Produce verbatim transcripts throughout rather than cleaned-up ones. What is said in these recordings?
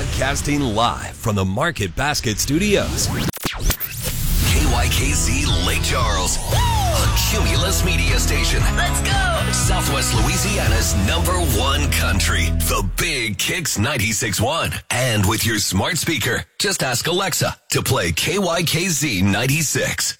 Broadcasting live from the Market Basket Studios. K Y K Z Lake Charles, a Cumulus media station. Let's go! Southwest Louisiana's number one country, the Big Kicks ninety-six point one. And with your smart speaker, just ask Alexa to play K Y K Z ninety-six.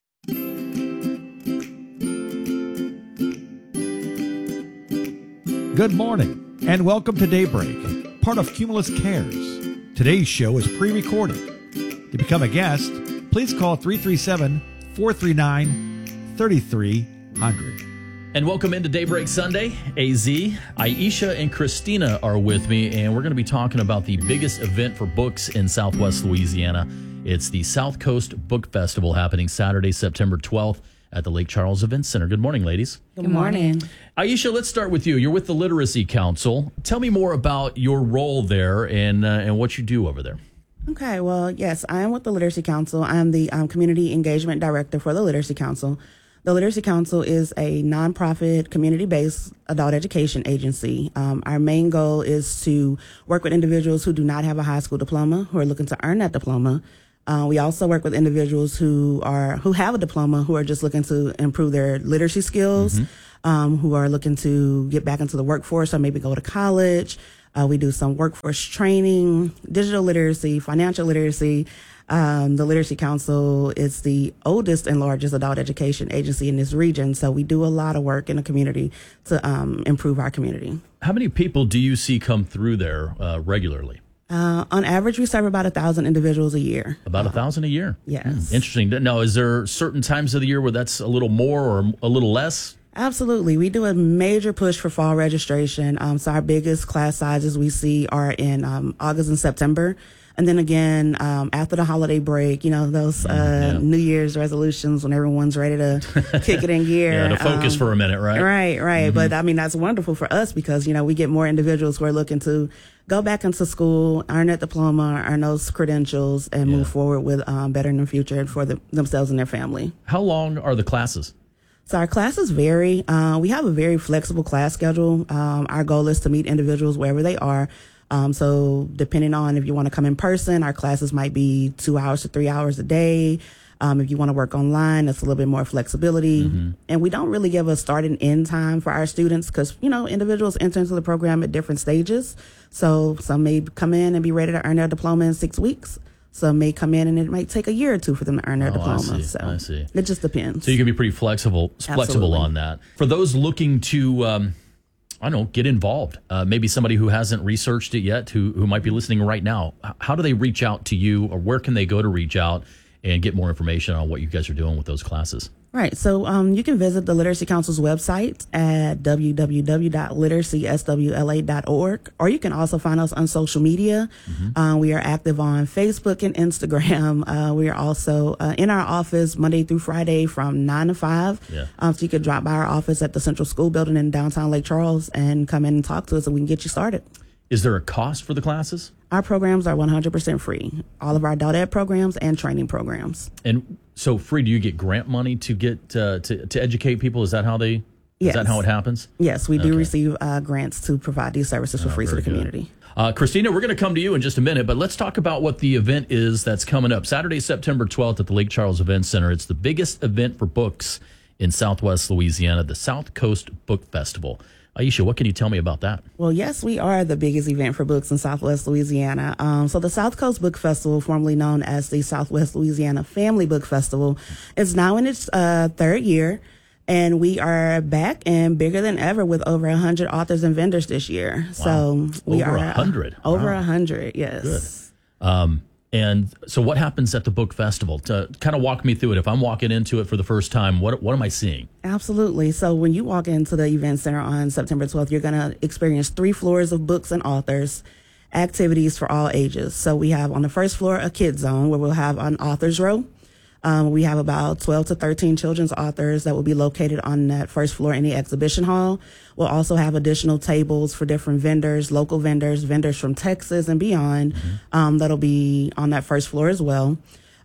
Good morning, and welcome to Daybreak, part of Cumulus Cares. Today's show is pre-recorded. To become a guest, please call three three seven, four three nine, three three zero zero. And welcome into Daybreak Sunday. A Z, Aisha, and Christina are with me, and we're going to be talking about the biggest event for books in Southwest Louisiana. It's the South Coast Book Festival happening Saturday, September twelfth at the Lake Charles Event Center. Good morning, ladies. Good morning. Aisha, let's start with you. You're with the Literacy Council. Tell me more about your role there and uh, and what you do over there. Okay, well, yes, I am with the Literacy Council. I'm the um, Community Engagement Director for the Literacy Council. The Literacy Council is a nonprofit, community-based adult education agency. Um, our main goal is to work with individuals who do not have a high school diploma, who are looking to earn that diploma. Uh, we also work with individuals who are who have a diploma, who are just looking to improve their literacy skills, mm-hmm. um, who are looking to get back into the workforce or maybe go to college. Uh, we do some workforce training, digital literacy, financial literacy. Um, the Literacy Council is the oldest and largest adult education agency in this region, so we do a lot of work in the community to um, improve our community. How many people do you see come through there uh, regularly? Uh, on average, we serve about a thousand individuals a year. About a thousand a year? Yes. Hmm, interesting. Now, is there certain times of the year where that's a little more or a little less? Absolutely. We do a major push for fall registration. Um, so our biggest class sizes we see are in um, August and September. And then again, um, after the holiday break, you know, those uh, yeah. New Year's resolutions when everyone's ready to kick it in gear. Yeah, to focus um, for a minute, right? Right, right. Mm-hmm. But I mean, that's wonderful for us because, you know, we get more individuals who are looking to go back into school, earn that diploma, earn those credentials, and yeah. move forward with um, bettering the future for the, themselves and their family. How long are the classes? So our classes vary. Uh, we have a very flexible class schedule. Um, our goal is to meet individuals wherever they are. Um, so depending on if you want to come in person, our classes might be two hours to three hours a day. Um, if you want to work online, that's a little bit more flexibility. Mm-hmm. And we don't really give a start and end time for our students because, you know, individuals enter into the program at different stages. So some may come in and be ready to earn their diploma in six weeks. Some may come in and it might take a year or two for them to earn their oh, diploma. I see. So I see. It just depends. So you can be pretty flexible, flexible Absolutely. on that. For those looking to, um, I don't know, get involved, uh, maybe somebody who hasn't researched it yet, who who might be listening right now, how do they reach out to you, or where can they go to reach out and get more information on what you guys are doing with those classes? Right. So um, you can visit the Literacy Council's website at w w w dot literacy s w l a dot org, or you can also find us on social media. Mm-hmm. Uh, we are active on Facebook and Instagram. Uh, we are also uh, in our office Monday through Friday from nine to five. Yeah. Um, so you could drop by our office at the Central School Building in downtown Lake Charles and come in and talk to us, and we can get you started. Is there a cost for the classes? Our programs are one hundred percent free. All of our adult ed programs and training programs. And so free, do you get grant money to get uh, to, to educate people? Is that how they, yes. is that how it happens? Yes, we do okay. receive uh, grants to provide these services for oh, free to the community. Uh, Christina, we're going to come to you in just a minute, but let's talk about what the event is that's coming up. Saturday, September twelfth at the Lake Charles Event Center. It's the biggest event for books in Southwest Louisiana, the South Coast Book Festival. Aisha, what can you tell me about that? Well, yes, we are the biggest event for books in Southwest Louisiana. Um, so the South Coast Book Festival, formerly known as the Southwest Louisiana Family Book Festival, is now in its uh, third year. And we are back and bigger than ever with over one hundred authors and vendors this year. Wow. So we over are one hundred. Over wow. one hundred, yes. Good. Um, and so what happens at the book festival? To kind of walk me through it. If I'm walking into it for the first time, what what am I seeing? Absolutely. So when you walk into the event center on September twelfth, you're going to experience three floors of books and authors, activities for all ages. So we have on the first floor a kids zone where we'll have an author's row. Um, we have about twelve to thirteen children's authors that will be located on that first floor in the exhibition hall. We'll also have additional tables for different vendors, local vendors, vendors from Texas and beyond, mm-hmm. um, that'll be on that first floor as well.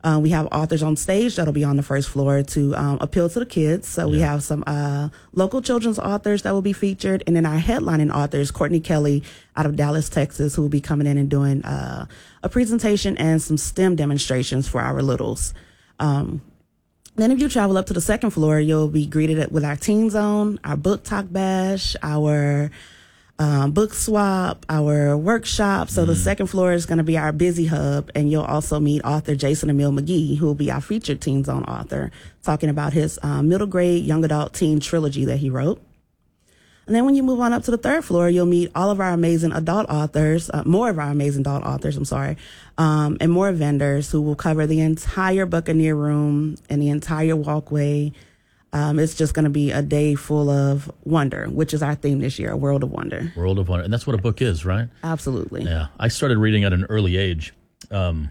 Uh, we have authors on stage that'll be on the first floor to um, appeal to the kids. So we have some uh, local children's authors that will be featured. And then our headlining authors, Courtney Kelly out of Dallas, Texas, who will be coming in and doing uh, a presentation and some STEM demonstrations for our littles. Um, then if you travel up to the second floor, you'll be greeted with our Teen Zone, our Book Talk Bash, our Um, book swap, our workshop. So mm. the second floor is going to be our busy hub, and you'll also meet author Jason Emil McGee, who will be our featured Teen Zone author, talking about his um, middle grade young adult teen trilogy that he wrote. And then when you move on up to the third floor, you'll meet all of our amazing adult authors, uh, more of our amazing adult authors, I'm sorry, um, and more vendors who will cover the entire Buccaneer Room and the entire walkway. Um, it's just going to be a day full of wonder, which is our theme this year, a world of wonder. World of Wonder. And that's what a book is, right? Absolutely. Yeah. I started reading at an early age. Um,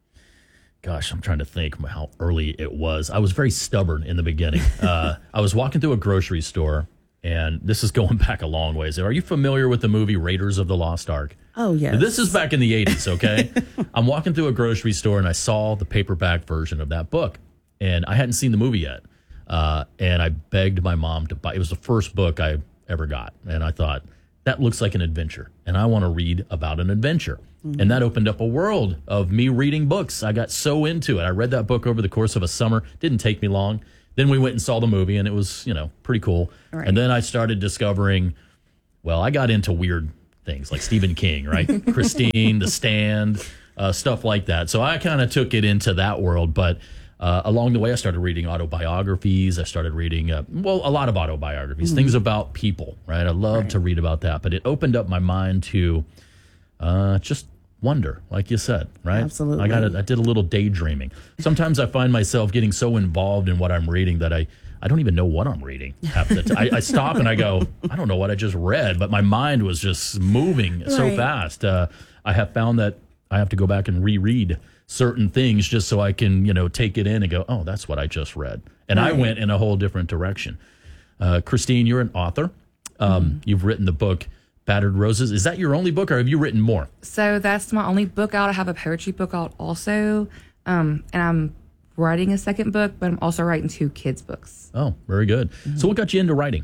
gosh, I'm trying to think how early it was. I was very stubborn in the beginning. Uh, I was walking through a grocery store, and this is going back a long ways. Are you familiar with the movie Raiders of the Lost Ark? Oh, yes. This is back in the eighties, okay? I'm walking through a grocery store, and I saw the paperback version of that book, and I hadn't seen the movie yet. Uh, and I begged my mom to buy. It was the first book I ever got. And I thought, that looks like an adventure. And I want to read about an adventure. Mm-hmm. And that opened up a world of me reading books. I got so into it. I read that book over the course of a summer. Didn't take me long. Then we went and saw the movie, and it was, you know, pretty cool. Right. And then I started discovering, well, I got into weird things like Stephen King, right? Christine, The Stand, uh, stuff like that. So I kind of took it into that world. But Uh, along the way, I started reading autobiographies. I started reading, uh, well, a lot of autobiographies, mm-hmm. things about people, right? I love right. to read about that. But it opened up my mind to uh, just wonder, like you said, right? Absolutely. I got a, I did a little daydreaming. Sometimes I find myself getting so involved in what I'm reading that I, I don't even know what I'm reading. Half the t- I, I stop and I go, I don't know what I just read, but my mind was just moving right. so fast. Uh, I have found that I have to go back and reread certain things just so I can, you know, take it in and go, oh, that's what I just read. And right. I went in a whole different direction. Uh, Christine, you're an author. Um, mm-hmm. You've written the book Battered Roses. Is that your only book, or have you written more? So that's my only book out. I have a poetry book out also. Um, and I'm writing a second book, but I'm also writing two kids' books. Oh, very good. Mm-hmm. So what got you into writing?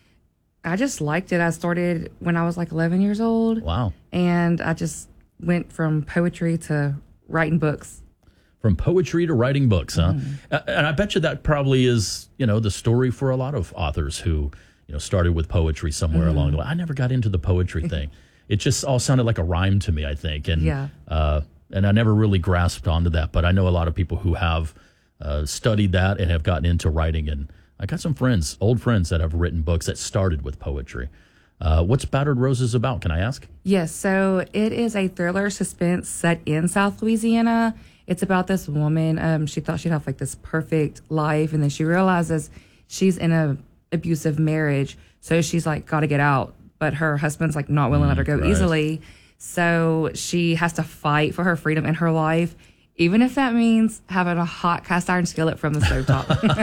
I just liked it. I started when I was like eleven years old. Wow. And I just went from poetry to writing books. From poetry to writing books, huh? Mm. Uh, and I bet you that probably is, you know, the story for a lot of authors who, you know, started with poetry somewhere mm. along the way. I never got into the poetry thing. It just all sounded like a rhyme to me, I think. And, yeah. uh, and I never really grasped onto that. But I know a lot of people who have uh, studied that and have gotten into writing. And I got some friends, old friends, that have written books that started with poetry. Uh, what's Battered Roses about? Can I ask? Yes. So it is a thriller suspense set in South Louisiana. It's about this woman. Um, she thought she'd have like this perfect life, and then she realizes she's in a abusive marriage. So she's like, got to get out. But her husband's like not willing to let her go right. easily. So she has to fight for her freedom in her life, even if that means having a hot cast iron skillet from the stovetop.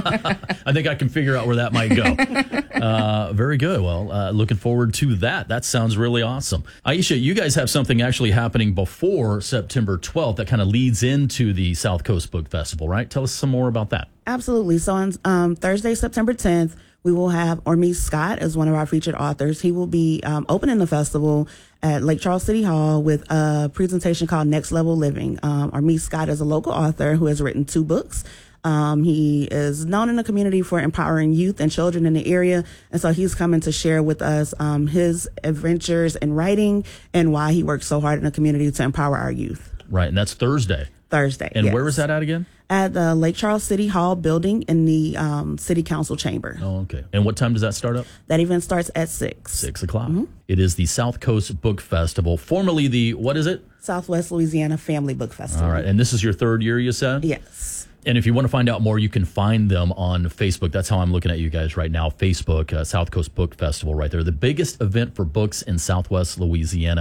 I think I can figure out where that might go. Uh, very good. Well, uh, looking forward to that. That sounds really awesome. Aisha, you guys have something actually happening before September twelfth that kind of leads into the South Coast Book Festival, right? Tell us some more about that. Absolutely. So on um, Thursday, September tenth, we will have Ormeez Scott as one of our featured authors. He will be um, opening the festival at Lake Charles City Hall with a presentation called Next Level Living. Um, Ormeez Scott is a local author who has written two books. Um, he is known in the community for empowering youth and children in the area. And so he's coming to share with us um, his adventures in writing and why he works so hard in the community to empower our youth. Right. And that's Thursday. Thursday. And yes. where was that at again? At the Lake Charles City Hall building in the um, City Council chamber. Oh, okay. And what time does that start up? That event starts at six. Six o'clock. Mm-hmm. It is the South Coast Book Festival, formerly the, what is it? Southwest Louisiana Family Book Festival. All right. And this is your third year, you said? Yes. And if you want to find out more, you can find them on Facebook. That's how I'm looking at you guys right now. Facebook, uh, South Coast Book Festival right there. The biggest event for books in Southwest Louisiana.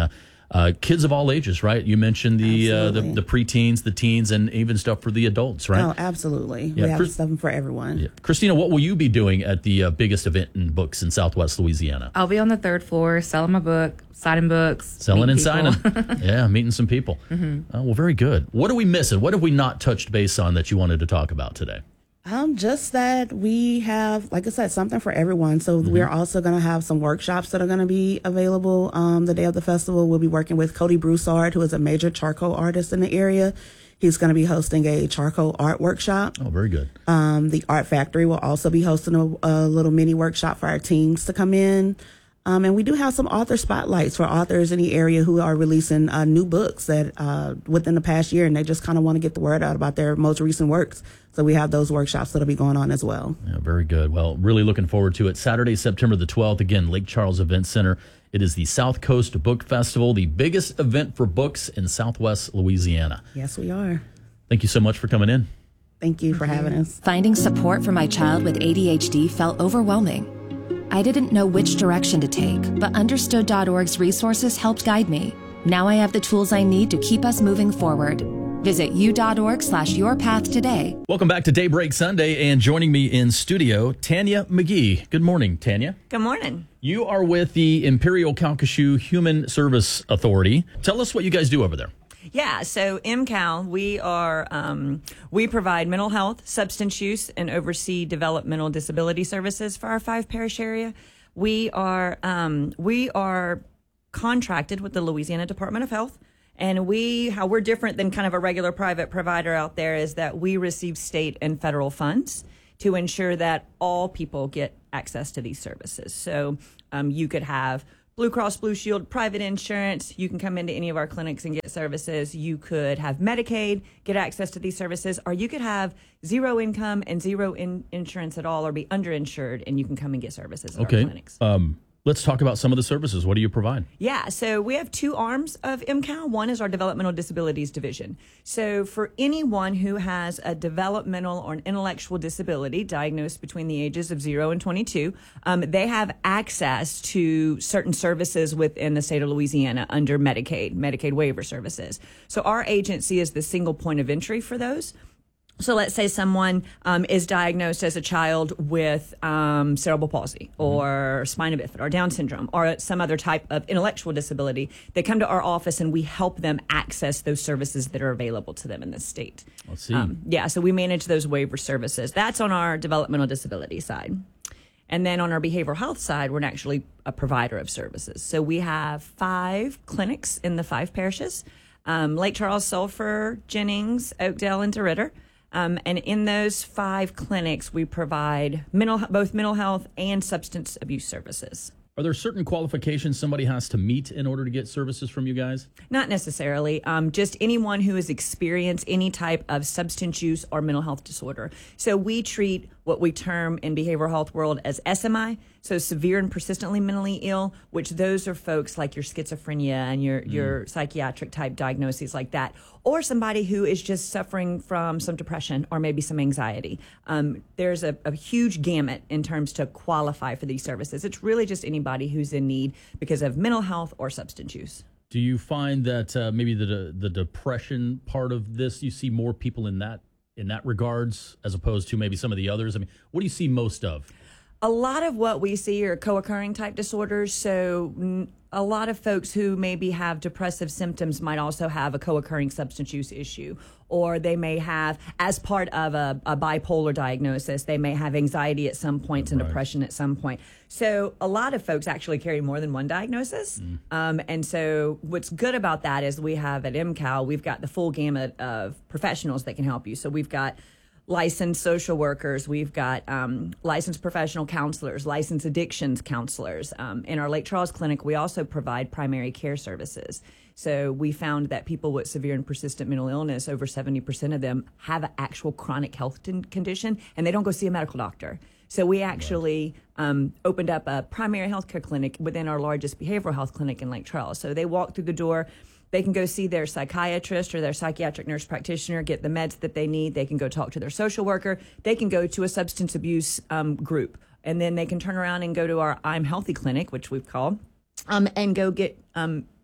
Uh, kids of all ages, right? You mentioned the uh, the, Absolutely. the preteens, the teens, and even stuff for the adults, right? Oh, absolutely. Yeah, we have Chris- something for everyone. Yeah. Christina, what will you be doing at the uh, biggest event in books in Southwest Louisiana? I'll be on the third floor selling my book, signing books. Selling and meeting people. signing. Yeah, meeting some people. Mm-hmm. Uh, well, very good. What are we missing? What have we not touched base on that you wanted to talk about today? Um, just that we have, like I said, something for everyone. So Mm-hmm. we're also going to have some workshops that are going to be available um, the day of the festival. We'll be working with Cody Broussard, who is a major charcoal artist in the area. He's going to be hosting a charcoal art workshop. Oh, very good. Um, the Art Factory will also be hosting a, a little mini workshop for our teens to come in. Um, and we do have some author spotlights for authors in the area who are releasing uh, new books that uh, within the past year, and they just kind of want to get the word out about their most recent works. So we have those workshops that'll be going on as well. Yeah, very good. Well, really looking forward to it. Saturday, September the twelfth, again, Lake Charles Event Center. It is the South Coast Book Festival, the biggest event for books in Southwest Louisiana. Yes, we are. Thank you so much for coming in. Thank you for having us. Finding support for my child with A D H D felt overwhelming. I didn't know which direction to take, but understood dot org's resources helped guide me. Now I have the tools I need to keep us moving forward. Visit u.org slash your path today. Welcome back to Daybreak Sunday, and joining me in studio, Tanya McGee. Good morning, Tanya. Good morning. You are with the Imperial Calcasieu Human Service Authority. Tell us what you guys do over there. Yeah, so M Cal, we are um, we provide mental health, substance use, and oversee developmental disability services for our five parish area. We are um, we are contracted with the Louisiana Department of Health, and we how we're different than kind of a regular private provider out there is that we receive state and federal funds to ensure that all people get access to these services. So um, you could have Blue Cross Blue Shield, private insurance. You can come into any of our clinics and get services. You could have Medicaid, get access to these services, or you could have zero income and zero in insurance at all, or be underinsured, and you can come and get services at Okay. our clinics. Um, let's talk about some of the services. What do you provide? Yeah, so we have two arms of M Cal. One is our Developmental Disabilities Division. So for anyone who has a developmental or an intellectual disability diagnosed between the ages of zero and twenty-two, um, they have access to certain services within the state of Louisiana under Medicaid, Medicaid waiver services. So our agency is the single point of entry for those. So let's say someone um, is diagnosed as a child with um, cerebral palsy or spina bifida or Down syndrome or some other type of intellectual disability. They come to our office and we help them access those services that are available to them in the state. Let's see. Um, yeah, so we manage those waiver services. That's on our developmental disability side. And then on our behavioral health side, we're actually a provider of services. So we have five clinics in the five parishes, um, Lake Charles, Sulphur, Jennings, Oakdale, and DeRidder. Um, and in those five clinics, we provide mental, both mental health and substance abuse services. Are there certain qualifications somebody has to meet in order to get services from you guys? Not necessarily. Um, just anyone who has experienced any type of substance use or mental health disorder. So we treat what we term in behavioral health world as S M I, so severe and persistently mentally ill, which those are folks like your schizophrenia and your, mm. your psychiatric type diagnoses like that, or somebody who is just suffering from some depression or maybe some anxiety. Um, there's a, a huge gamut in terms to qualify for these services. It's really just anybody who's in need because of mental health or substance use. Do you find that uh, maybe the the depression part of this, you see more people in that in that regards as opposed to maybe some of the others? I mean, what do you see most of? A lot of what we see are co-occurring type disorders. So mm, a lot of folks who maybe have depressive symptoms might also have a co-occurring substance use issue, or they may have, as part of a, a bipolar diagnosis, they may have anxiety at some points and Right. depression at some point. So a lot of folks actually carry more than one diagnosis. Mm. Um, and so what's good about that is we have at M Cal, we've got the full gamut of professionals that can help you. So we've got licensed social workers, we've got um, licensed professional counselors, licensed addictions counselors. Um, in our Lake Charles clinic, we also provide primary care services. So we found that people with severe and persistent mental illness, over seventy percent of them have an actual chronic health condition, and they don't go see a medical doctor. So we actually um, opened up a primary health care clinic within our largest behavioral health clinic in Lake Charles. So they walk through the door. They can go see their psychiatrist or their psychiatric nurse practitioner, get the meds that they need. They can go talk to their social worker. They can go to a substance abuse um, group. And then they can turn around and go to our I'm Healthy clinic, which we've called, um, and go get um,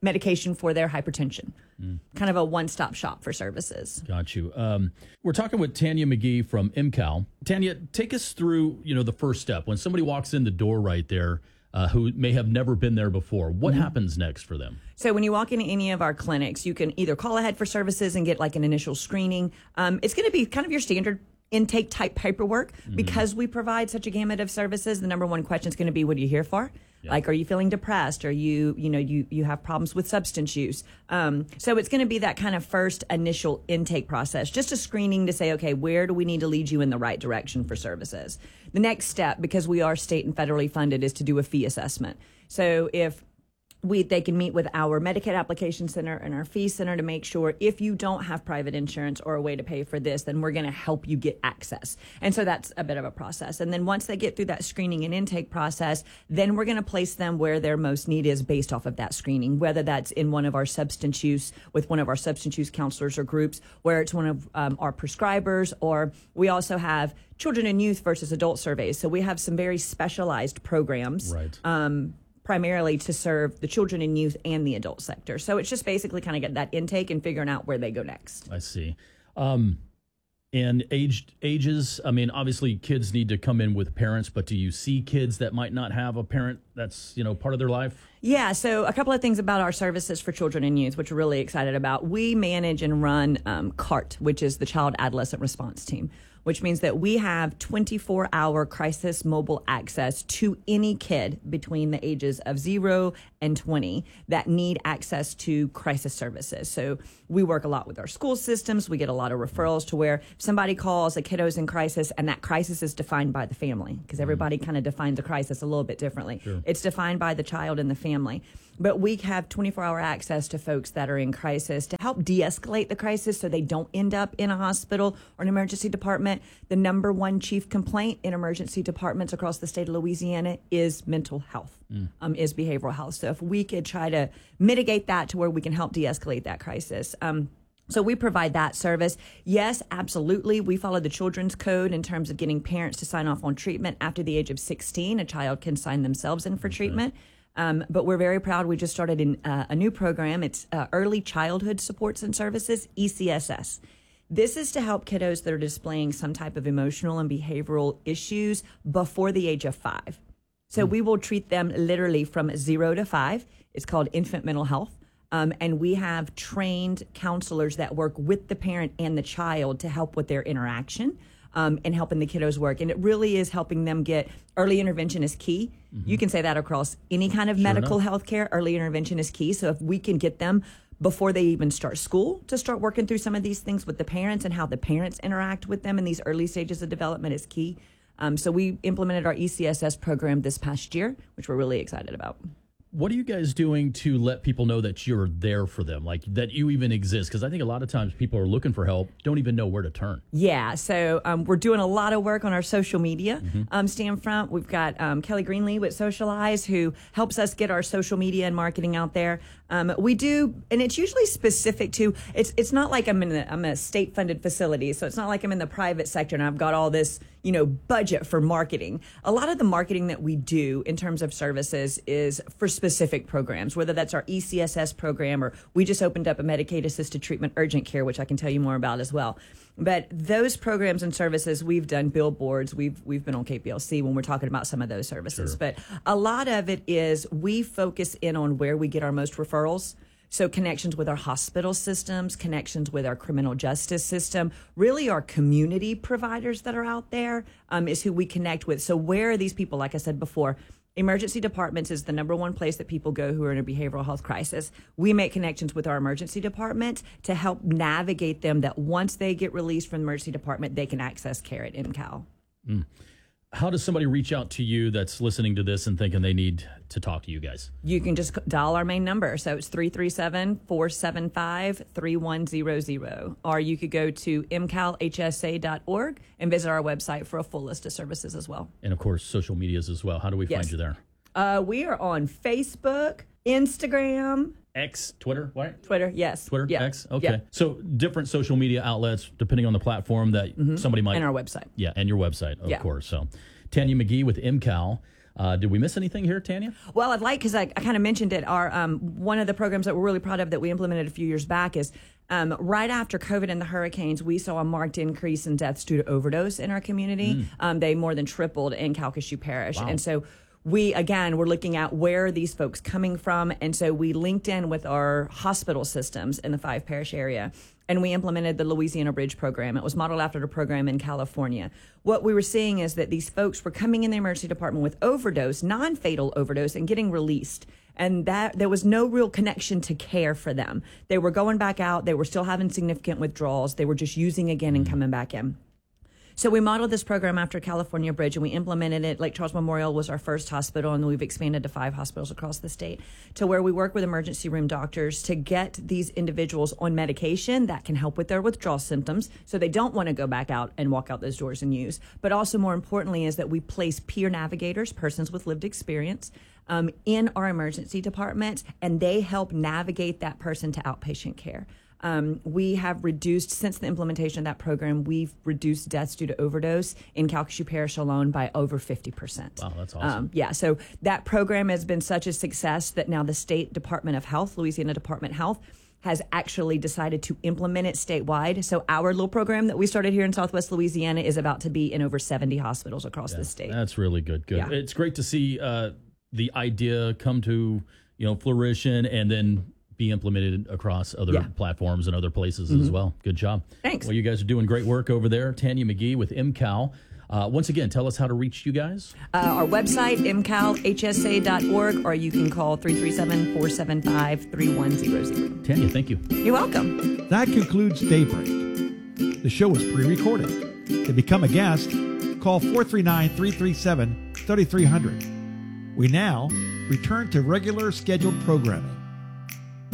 medication for their hypertension. Mm. Kind of a one-stop shop for services. Got you. Um, we're talking with Tanya McGee from MCAL. Tanya, take us through, you know, the first step. When somebody walks in the door right there, uh, who may have never been there before, what mm-hmm. happens next for them? So when you walk into any of our clinics, you can either call ahead for services and get like an initial screening. Um, it's going to be kind of your standard intake type paperwork. Mm-hmm. Because we provide such a gamut of services. The number one question is going to be, what are you here for? Yeah. Like, are you feeling depressed? Are you, you know, you, you have problems with substance use? Um, so it's going to be that kind of first initial intake process, just a screening to say, okay, where do we need to lead you in the right direction for services? The next step, because we are state and federally funded, is to do a fee assessment. So if We, they can meet with our Medicaid Application Center and our Fee Center to make sure if you don't have private insurance or a way to pay for this, then we're going to help you get access. And so that's a bit of a process. And then once they get through that screening and intake process, then we're going to place them where their most need is based off of that screening, whether that's in one of our substance use, with one of our substance use counselors or groups, where it's one of um, our prescribers, or we also have children and youth versus adult surveys. So we have some very specialized programs. Right. Um, primarily to serve the children and youth and the adult sector. So it's just basically kind of get that intake and figuring out where they go next. I see. Um, and aged ages, I mean, obviously kids need to come in with parents, but do you see kids that might not have a parent that's, you know, part of their life? Yeah, so a couple of things about our services for children and youth, which we're really excited about. We manage and run um, CART, which is the Child Adolescent Response Team, which means that we have twenty-four hour crisis mobile access to any kid between the ages of zero and twenty that need access to crisis services. So we work a lot with our school systems. We get a lot of referrals to where if somebody calls, a kiddo's in crisis, and that crisis is defined by the family, because everybody kind of defines a crisis a little bit differently. Sure. It's defined by the child and the family. But we have twenty-four hour access to folks that are in crisis to help de-escalate the crisis so they don't end up in a hospital or an emergency department. The number one chief complaint in emergency departments across the state of Louisiana is mental health, mm. um, is behavioral health. So if we could try to mitigate that to where we can help de-escalate that crisis. Um, So we provide that service. Yes, absolutely. We follow the Children's Code in terms of getting parents to sign off on treatment. After the age of sixteen, a child can sign themselves in for okay. treatment. Um, but we're very proud. We just started in, uh, a new program. It's uh, Early Childhood Supports and Services, E C S S. This is to help kiddos that are displaying some type of emotional and behavioral issues before the age of five. So mm. we will treat them literally from zero to five. It's called infant mental health. Um, and we have trained counselors that work with the parent and the child to help with their interaction um, and helping the kiddos work. And it really is helping them get early intervention is key. Mm-hmm. You can say that across any kind of sure medical health care. Early intervention is key. So if we can get them before they even start school to start working through some of these things with the parents and how the parents interact with them in these early stages of development is key. Um, so we implemented our E C S S program this past year, which we're really excited about. What are you guys doing to let people know that you're there for them, like that you even exist? Because I think a lot of times people are looking for help, don't even know where to turn. Yeah, so um, we're doing a lot of work on our social media mm-hmm. um, stand front. We've got um, Kelly Greenlee with Socialize, who helps us get our social media and marketing out there. Um, we do, and it's usually specific to, it's it's not like I'm in a, I'm a state-funded facility, so it's not like I'm in the private sector and I've got all this, you know, budget for marketing. A lot of the marketing that we do in terms of services is for specific programs, whether that's our E C S S program or we just opened up a Medicaid-assisted treatment urgent care, which I can tell you more about as well. But those programs and services, we've done billboards. We've we've been on K P L C when we're talking about some of those services. Sure. But a lot of it is we focus in on where we get our most referrals. So connections with our hospital systems, connections with our criminal justice system, really our community providers that are out there um, is who we connect with. So where are these people? Like I said before, emergency departments is the number one place that people go who are in a behavioral health crisis. We make connections with our emergency department to help navigate them that once they get released from the emergency department, they can access care at MCAL. Mm. How does somebody reach out to you that's listening to this and thinking they need to talk to you guys? You can just dial our main number. So it's three three seven, four seven five, three one zero zero. Or you could go to m cal h s a dot org and visit our website for a full list of services as well. And, of course, social medias as well. How do we yes. find you there? Uh, we are on Facebook, Instagram. X, Twitter, what? Twitter, yes. Twitter, yeah. X, okay. Yeah. So different social media outlets, depending on the platform that mm-hmm. somebody might... And our website. Yeah, and your website, of yeah. course. So Tanya McGee with MCAL. Uh, did we miss anything here, Tanya? Well, I'd like, because I, I kind of mentioned it, our um, one of the programs that we're really proud of that we implemented a few years back is um, right after COVID and the hurricanes, we saw a marked increase in deaths due to overdose in our community. Mm. Um, they more than tripled in Calcasieu Parish. Wow. And so we, again, we're looking at where are these folks coming from. And so we linked in with our hospital systems in the five parish area. And we implemented the Louisiana Bridge program. It was modeled after the program in California. What we were seeing is that these folks were coming in the emergency department with overdose, non-fatal overdose, and getting released. And that there was no real connection to care for them. They were going back out. They were still having significant withdrawals. They were just using again and coming back in. So we modeled this program after California Bridge, and we implemented it. Lake Charles Memorial was our first hospital, and we've expanded to five hospitals across the state, to where we work with emergency room doctors to get these individuals on medication that can help with their withdrawal symptoms, so they don't want to go back out and walk out those doors and use. But also, more importantly, is that we place peer navigators, persons with lived experience, um, in our emergency department, and they help navigate that person to outpatient care. Um, we have reduced, since the implementation of that program, we've reduced deaths due to overdose in Calcasieu Parish alone by over fifty percent. Wow, that's awesome. Um, yeah, so that program has been such a success that now the State Department of Health, Louisiana Department of Health, has actually decided to implement it statewide. So our little program that we started here in Southwest Louisiana is about to be in over seventy hospitals across yeah, the state. That's really good. Good. Yeah. It's great to see uh, the idea come to, you know, fruition and then be implemented across other yeah. platforms and other places mm-hmm. as well. Good job. Thanks. Well, you guys are doing great work over there. Tanya McGee with M CAL. Uh, once again, tell us how to reach you guys. Uh, our website, m cal h s a dot org, or you can call three three seven, four seven five, three one zero zero. Tanya, thank you. You're welcome. That concludes Daybreak. The show was pre-recorded. To become a guest, call four three nine, three three seven, three three zero zero. We now return to regular scheduled programming.